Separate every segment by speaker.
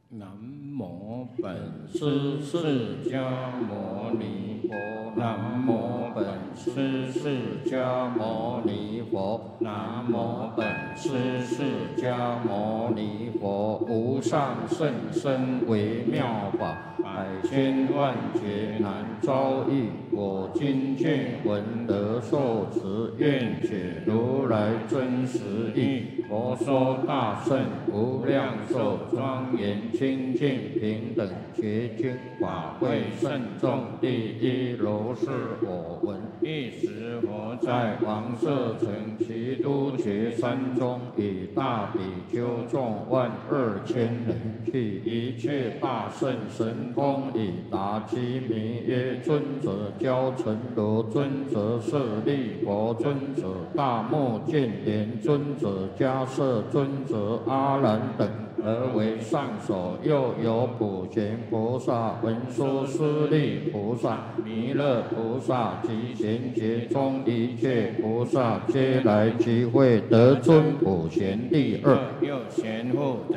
Speaker 1: 南无本师释迦牟尼佛，南无本师释迦牟尼佛，南无本师释迦牟尼佛。无上甚深微妙法，百千万劫难遭遇。我今见闻得受持，愿解如来真实义。佛说大圣无量寿庄严清净平等觉经法会慎重第一如是我闻。一时佛在王舍城齐都觉山中，以大比丘众12000人，去一切大圣神通，以答其名曰：尊者教成如，尊者舍利佛，尊者大目犍连，尊者迦摄，尊者阿难等，而为上首。又有普贤菩萨、文殊师利菩萨、弥勒菩萨及贤劫中一切菩萨，皆来集会，得尊普贤第二。又贤护等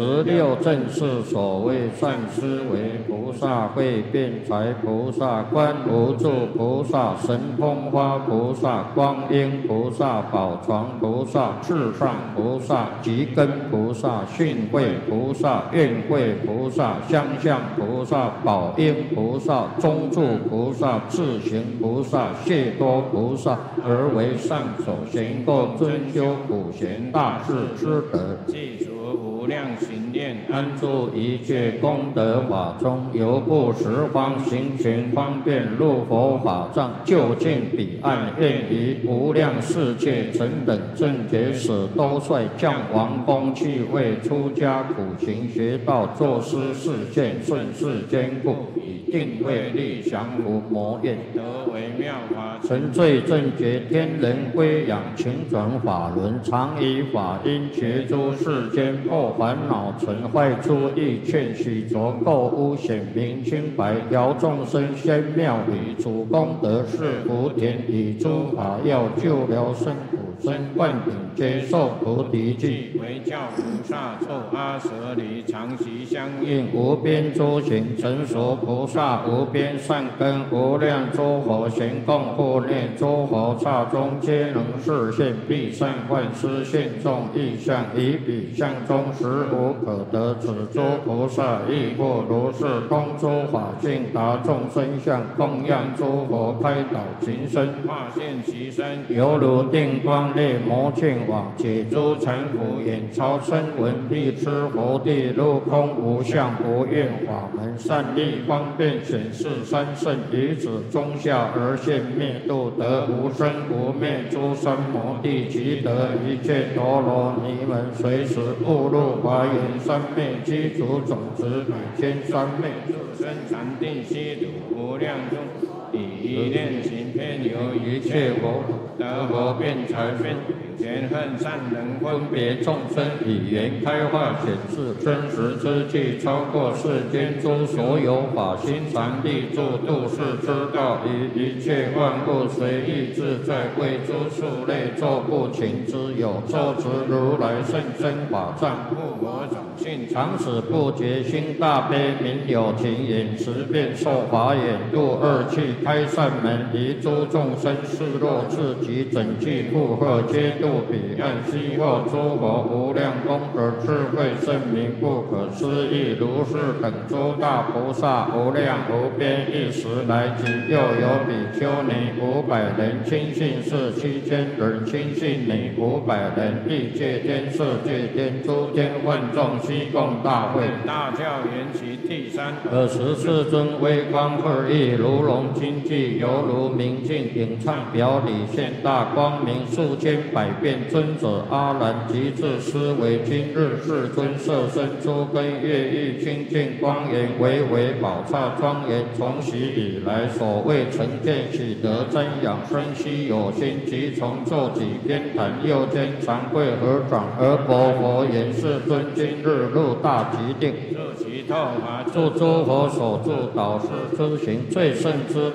Speaker 1: 16正是所谓善思维菩萨、会辩才菩萨、观无住菩萨、神通花菩萨、光阴菩萨、宝床菩萨、至上菩萨、极根菩萨、训慧菩萨、愿慧菩萨、相向菩萨、宝应菩萨、中住菩萨、智行菩萨、谢多菩萨，而为上首，行够尊修普贤大士之德，记除无量行念，安住一切功德法中，由不十方行群方便入佛法藏，就近彼岸，愿于无量世界成等正觉使，都率降王宫去为出家苦行学道，作施示现，顺世坚固，以定慧力降伏魔怨，得为妙法，成罪正觉天人归养，勤转法轮，常以法音觉诸世间，破烦恼尘坏出意，劝许浊垢污，显明清白，调众生仙妙理，主功德是福田，以诸法要救疗生苦生，灌顶接受菩提记，为教菩萨作阿舍离，常习相应，无边诸行成熟菩萨，无边善根，无量诸佛行供护念，诸佛刹中皆能示现，必善幻施现众意象，以彼相中实无可得。此诸菩萨亦复如是，通诸法性，达众生相，供养诸佛，开导情身，化现其身，犹如定光烈魔犍网，解诸尘浮，眼超声闻，必知佛地，入空无相无愿法门，善利方便显示三圣，以此中下而现灭度，得无生无灭诸三摩地，即得一切陀罗尼门，随时误入华严三昧，基础种子百千三昧，入生禅定悉土无量中，以一念行遍游一切佛，得佛辩才辩前恨善人分别众生，以言开化显示真实之际，超过世间诸所有法，心常立住度世之道，以一切万物随意自在，为诸数类作不勤之有，受持如来圣真法藏，护我种性，常使不觉心大悲，明有情眼持变受法眼，度二气开善门，离诸众生示弱自己，整具负荷皆度彼岸，悉获诸佛无量功德智慧圣明，不可思议如是等诸大菩萨，无量无边，一时来集。又有比丘尼500人，亲信士7000人，亲信女500人，欲界天、色界天、诸天万众悉共大会。大教缘起第三24尊微光2翼，如龙精济，犹如明镜影唱表里，现大光明，数千百变。尊者阿难即至思维，今日世尊色身诸根乐意清净光严，巍巍宝刹庄严，从昔以来所谓成见喜得增养生息有心，即从咒己偏袒，右肩长跪合掌，而佛佛言：世尊今日入大极定，入其透法，助诸佛所助导师之行，最胜之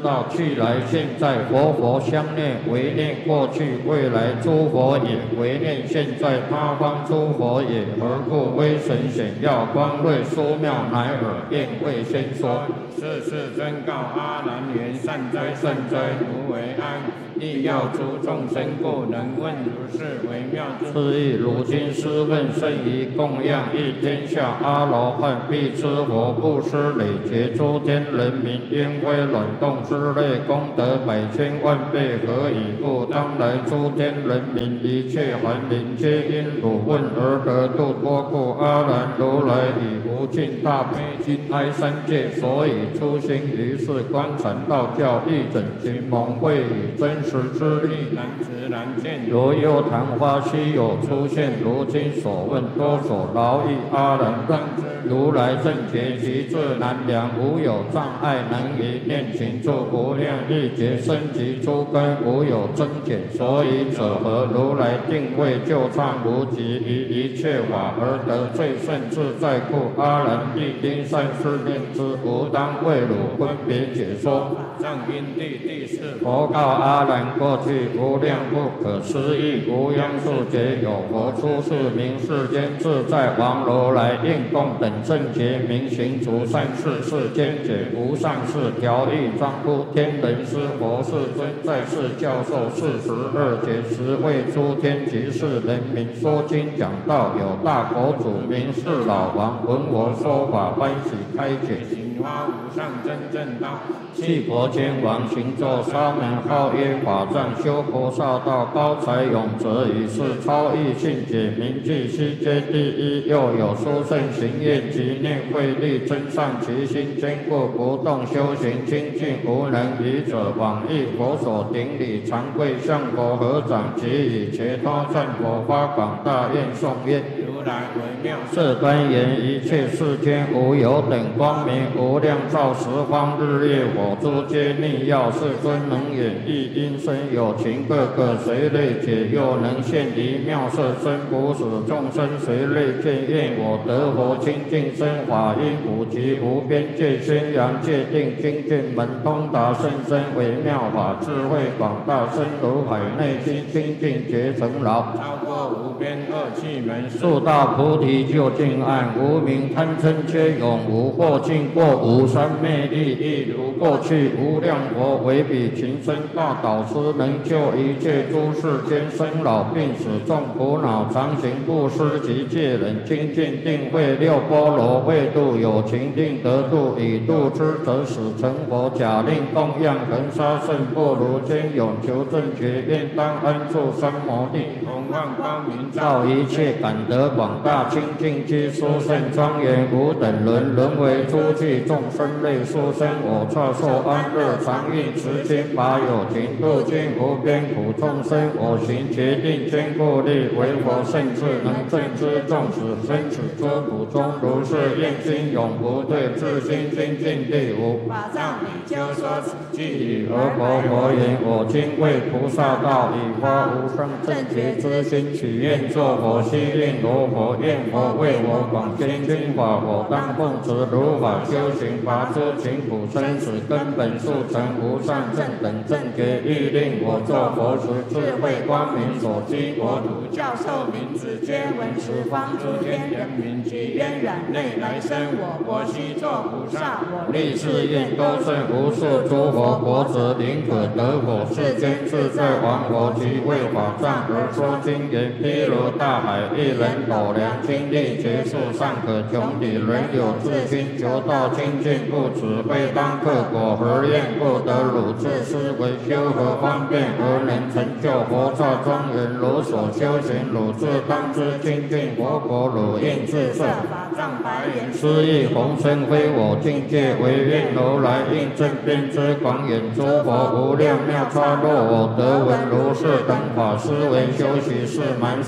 Speaker 1: 道去来现在佛佛相念，唯念过去未来诸佛也，唯念现在他方诸佛也。何故威神显耀光瑞殊妙，乃尔便未先说。是真告阿难言：善哉善哉，如为安。亦要诸众生不能问如是微妙之意。如今师问甚于供养一天下阿罗汉，必知佛布施累劫诸天人民，烟灰卵动之类功德百千万倍，何以故？当来诸天人民一切凡灵，皆因汝问而得度脱故。阿难如来以无尽大悲心哀三界，所以初心于是观禅道教，一整群蒙会以真实之力难知难见。如幽昙花稀有出现，如今所问多所劳役。阿难当知如来正觉极至难量，无有障碍能于念情住，无量亿劫生及诸根，无有增减。所以者何？如来定位就畅无极，于一切法而得最胜自在故。阿难必应善事念之，吾当为汝分别解说。藏因地第四佛告阿难：过去无量不可思议无央数劫，有佛出世名世间自在王如来，应供等正觉明行足善事，世间解无上士调御庄乎天人师佛世尊，在世教授42节，实为诸天及世人民说经讲道。有大佛祖名是老王，闻我说法欢喜开解，行发无上真正道。弃佛前王行作沙门，号曰法藏，修菩萨道，高才永泽，以是超逸信解，名具悉皆第一。又有殊胜行愿及念慧力，真上其心，坚固不动，修行清净无能愚者，往诣佛所顶礼，常跪向佛合掌，即以切他赞佛，发广大愿颂曰：如来为妙色端严，一切世间无有等光明，无量照十方日月火诸皆逆耀，世尊能演绎因身有情，各个随类解，又能现离妙色身，不使众生随类见。愿我得佛清净身，法音普及无边界，宣扬界定精进门，通达甚深微妙法，智慧广大，深如海内心，清净觉成劳，超过无边恶趣门，速大菩提究竟岸，无明贪嗔皆永无，或尽过无三昧力，亦如过去无量佛为彼情深大导师，能救一切诸世间生老病死众苦恼，常行布施及戒忍，精进定慧六波罗，为度有情定得度，以度之则使成佛。假令供养恒沙圣不如间永求正觉，愿当安住三摩地，弘放光明照一切，感得广大清净居殊胜庄严，无等伦，沦为诸具众生类殊生。我刹受安乐，常运持经，法有情度尽无边苦众生。我行决定坚固力，为佛圣智，能正知众使生此诸苦中，如是愿心永不退，自心精进地无。法藏比丘说此句语，而佛言：我今为菩萨道，以发无上正觉之心，许愿作佛，悉令罗佛，愿佛为我广宣经法，我当奉持如法修行，拔诸情苦生死根本，速成无上正等正觉。欲令我作佛时，智慧光明所居国土，教授名字皆闻十方诸天人民，及渊染内来生我悉作菩萨，我立誓愿多胜无数诸佛国者，宁可得佛世间自在王佛，及为法藏而说经言。譬如大海，一人斗量精力，劫数尚可穷底，人有自心求道清净，不止非当克果，何愿不得汝自思维修何方便，而能成就佛刹庄严？如所修行，汝自当知清净佛国，汝应自设法藏白言。斯亦弘称非我境界，唯愿如来应正遍知广远诸佛无量妙刹。若我得闻如是等法，思维修习是满所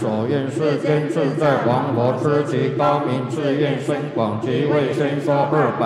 Speaker 1: 所愿世间自在王佛知其高明志愿深广，即为先说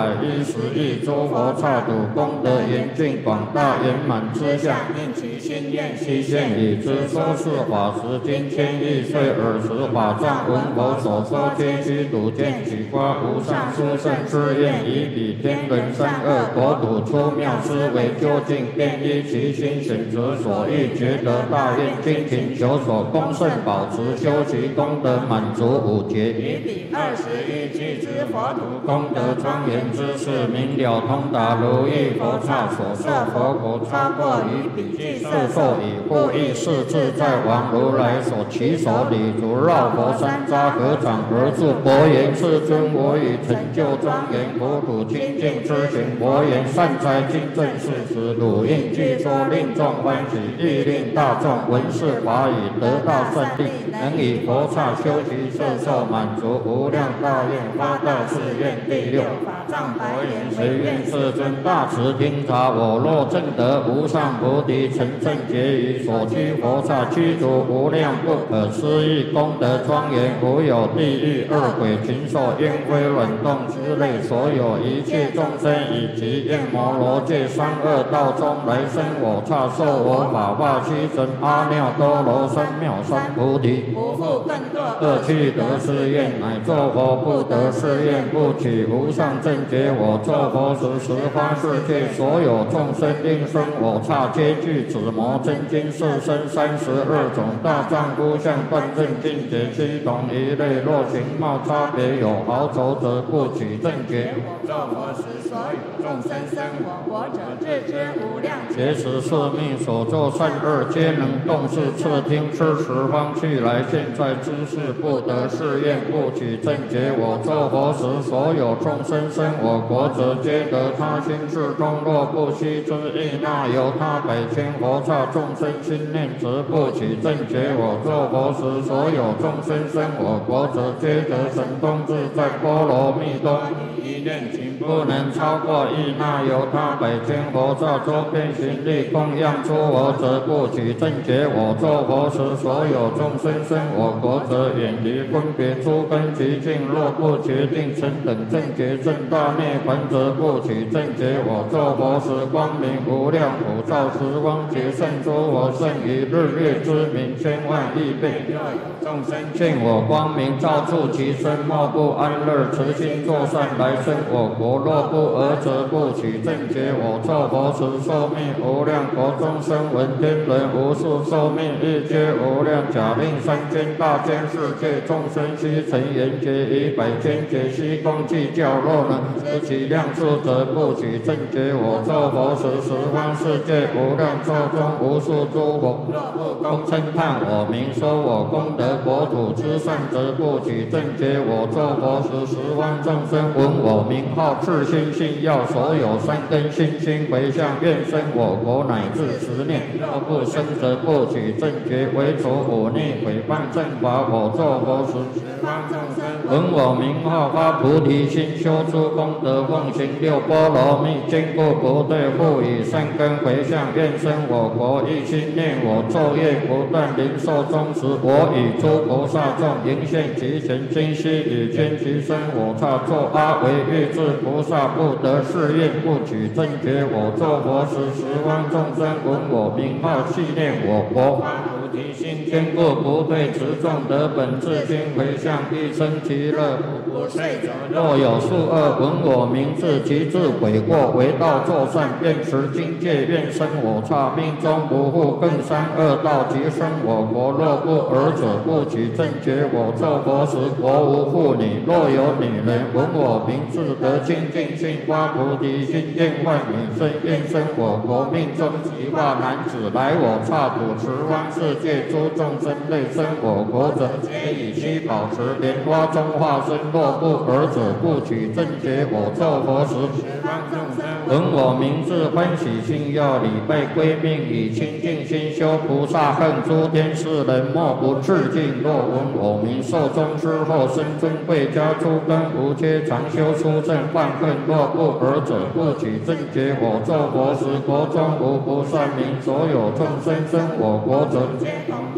Speaker 1: 210亿诸佛刹土功德严峻广大圆满之相，应其心愿悉现已知。说是法时今千亿岁耳时法藏闻佛所说皆须睹见取发无上殊胜之愿，以彼天人三恶国土出妙思维究竟，便依其心选择所欲觉得大愿，精勤求所恭圣保持修习功德满足5劫，以彼21俱之佛土功德庄严之事明了通达如意佛刹所受佛国超过于彼具色受以护益是自在王如来所起手礼足绕佛山楂合掌而住佛言：世尊，我已成就庄严国土清净之行。佛言：善哉，今正是时，汝应具说，令众欢喜，亦令大众闻是法语，得大善利，能以佛刹修习摄受满足无量大愿，发大誓愿。第6法藏佛言：谁愿世尊大慈听察？我若证得无上菩提，成正觉于所居佛刹，具足无量不可思议功德庄严，无有地狱、恶鬼、禽兽、烟灰、卵动之类，所有一切众生以及焰摩罗界三恶道中来生我刹，受我法化七神阿耨多罗三藐三菩提，不复更堕恶趣得是愿，乃作佛不得是愿，不取无上正觉。我作佛时，十方世界所有众生应生我刹，皆具此魔真经四身32种大丈夫相断正境界七同一类，若形貌差别有毫轴则不取正觉。我作佛时，所有众生生我国者，自知无量劫时宿命所作善恶，皆能动视侧听吃十方去来，现在知识不得是愿，不取正觉。我作佛时，所有众生生我国者，皆得他心至中，若不悉知亦那由他百千佛刹众生心念，则不取正觉。我作佛时，所有众生生我国者，皆得神通自在波罗蜜多一念情，不能超过亦那由他百千佛刹周遍行力供养诸佛者，不取正觉。我作佛时，所有众生生我国者，远离分别诸根极境，若不决定成等正觉正大涅槃，则不取正觉。我作佛时，光明无量普照十方劫胜诸佛，胜于日月之明千万亿倍。若有众生见我光明照触其身，莫不安乐，慈心作善来生我国。若不尔，则不取正觉。我作佛时，寿命无量国众生闻天人无数寿命，亦皆无量假令三千大千世界众生悉成缘觉，以百千劫悉共计较。若能知其量数，则不取正觉。我作佛时，十方世界无量寿中无数诸佛，若不恭称叹我名，说我功德国土之善，则不取正觉。我作佛时，十方众生闻我名号，至心信要，所有善根信心回向，愿生我国乃至10念。若不生，则不取正觉。为除忤逆毁谤正法，我作佛时，十方众生闻我名号，发菩提心，修诸功德，奉行6波罗蜜，坚固不退，复以善根回向，愿生我国。一心念我，昼夜不断，临寿终时，我与诸菩萨众迎现其前，今悉以天其身我刹，作阿惟越致菩萨，不得是愿，不取正觉。我作佛时，十方众生闻我名号，系念我国。菩提心坚固不退，持众得本自心回向，一生其乐，不遂者。若有数恶闻我名字，其自悔过，为道作善，愿持境界，愿生我刹，命中不复更三恶道，即生我国。若不尔者，不取正觉。我作佛时，国无妇女，若有女人闻我名字，得清净心，发菩提心，愿换女身，愿生我国。命中即化男子，来我刹土，十方世界诸众生类生我国者，皆以须保持莲花中化身。若不尔者，不取正觉。我作佛时，十方众生闻我名字，欢喜心要，礼拜归命，以清净心修菩萨恨，诸天世人莫不致敬。若闻我名，寿终之后，生尊贵家，诸根无缺，常修出正犯恨。若不尔者，不取正觉。我作佛时，国中无不善名，所有众生生我国者，皆同一心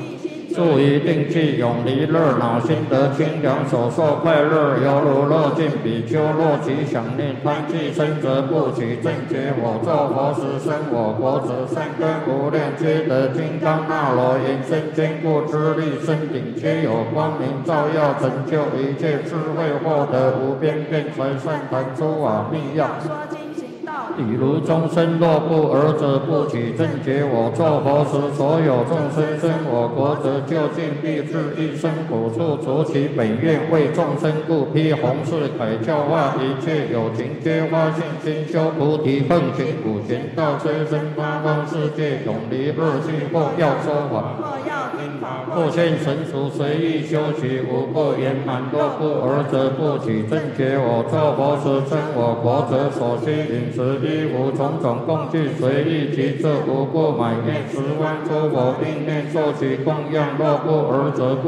Speaker 1: 注意定气，永离热恼，心得清凉，手受快乐，犹如乐尽比丘。若其想念贪气生则不起正觉。我作佛时生我国者，善根无量，皆得金刚那罗延伸坚固之力，身顶皆有光明照耀，成就一切智慧，获得无边辩才善谈诸法密要。比如众生若不尔者，不起正觉。我作佛时，所有众生生我国者，究竟必至一生苦处，除其本愿，为众生故，披弘誓凯教化一切有情，皆发信心修菩提，奉行普贤道，催生八方世界，永离恶趣，或要说法，或现成熟，随意修习，无不圆满。若不尔者，不起正觉。我作佛时，生我国者，所需饮食衣服种种供具，随意其这无不满愿，10万诸佛应念受其供养。若不尔者，不